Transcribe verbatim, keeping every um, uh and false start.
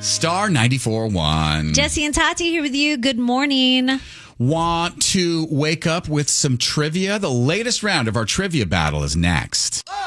Star ninety-four point one. Jesse and Tati here with you. Good morning. Want to wake up with some trivia? The latest round of our trivia battle is next.